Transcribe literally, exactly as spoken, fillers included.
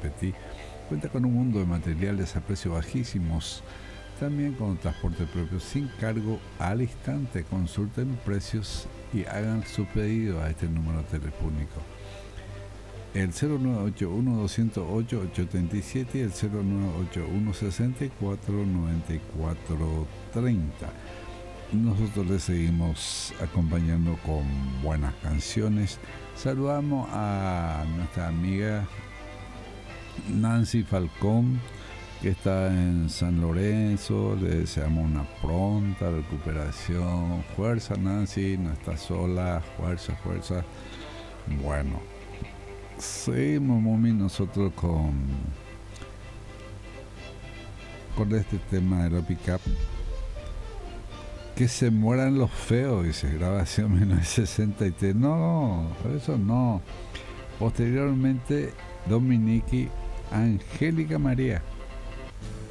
Petit. Cuenta con un mundo de materiales a precios bajísimos, también con transporte propio sin cargo al instante. Consulten precios y hagan su pedido a este número telefónico. El cero nueve ocho uno dos cero ocho ocho tres siete y el cero nueve ocho uno seis cuatro nueve cuatro tres cero. Nosotros les seguimos acompañando con buenas canciones. Saludamos a nuestra amiga Nancy Falcón, que está en San Lorenzo. Le deseamos una pronta recuperación. Fuerza, Nancy, no estás sola. Fuerza, fuerza. Bueno, seguimos, Mumi, nosotros con con este tema de la pick-up. Que se mueran los feos, dice, grabación mil novecientos sesenta y tres. No, eso no. Posteriormente, Dominique Angélica María.